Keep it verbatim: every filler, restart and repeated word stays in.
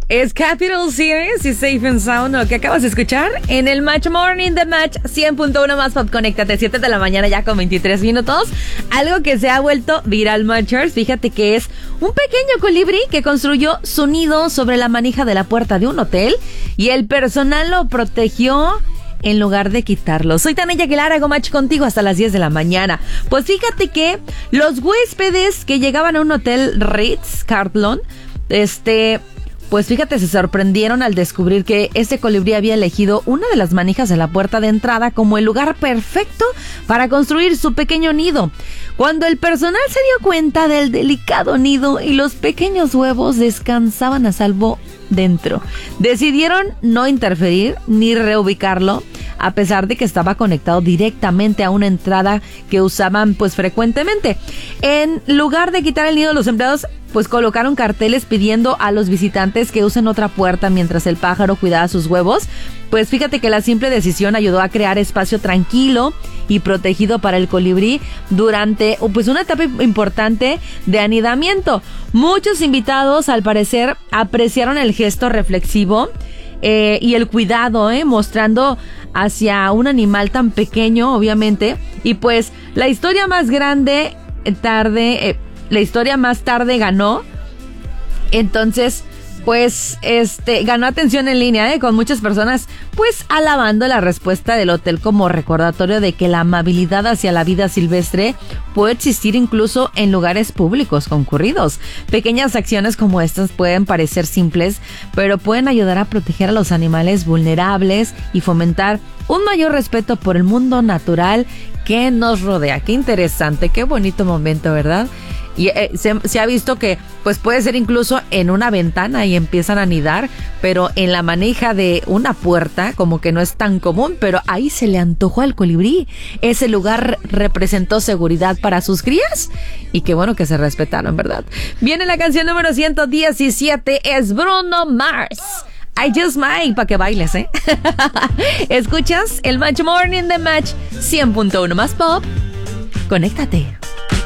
Es Capital Cities y Safe and Sound, lo que acabas de escuchar en el Match Morning de Match cien punto uno más Pop. Conéctate, siete de la mañana ya con veintitrés minutos. Algo que se ha vuelto viral, Matchers. Fíjate que es un pequeño colibrí que construyó su nido sobre la manija de la puerta de un hotel y el personal lo protegió en lugar de quitarlo. Soy Tania Aguilar, hago match contigo hasta las diez de la mañana. Pues fíjate que los huéspedes que llegaban a un hotel Ritz Carlton, este... Pues fíjate, se sorprendieron al descubrir que este colibrí había elegido una de las manijas de la puerta de entrada como el lugar perfecto para construir su pequeño nido. Cuando el personal se dio cuenta del delicado nido y los pequeños huevos descansaban a salvo dentro, decidieron no interferir ni reubicarlo, a pesar de que estaba conectado directamente a una entrada que usaban pues frecuentemente. En lugar de quitar el nido, los empleados pues colocaron carteles pidiendo a los visitantes que usen otra puerta mientras el pájaro cuidaba sus huevos. Pues fíjate que la simple decisión ayudó a crear espacio tranquilo y protegido para el colibrí durante pues una etapa importante de anidamiento. Muchos invitados, al parecer, apreciaron el gesto reflexivo eh, y el cuidado, eh, mostrando hacia un animal tan pequeño, obviamente. Y pues la historia más grande eh, tarde... Eh, La historia más tarde ganó. Entonces, pues, este, ganó atención en línea, ¿eh? Con muchas personas, pues, alabando la respuesta del hotel como recordatorio de que la amabilidad hacia la vida silvestre puede existir incluso en lugares públicos concurridos. Pequeñas acciones como estas pueden parecer simples, pero pueden ayudar a proteger a los animales vulnerables y fomentar un mayor respeto por el mundo natural que nos rodea. Qué interesante, qué bonito momento, ¿verdad? Y eh, se, se ha visto que pues puede ser incluso en una ventana y empiezan a anidar, pero en la manija de una puerta como que no es tan común, pero ahí se le antojó al colibrí. Ese lugar representó seguridad para sus crías y qué bueno que se respetaron, ¿verdad? Viene la canción número ciento diecisiete, es Bruno Mars. I Just Might, para que bailes, ¿eh? Escuchas el Match Morning de Match cien punto uno más Pop. Conéctate.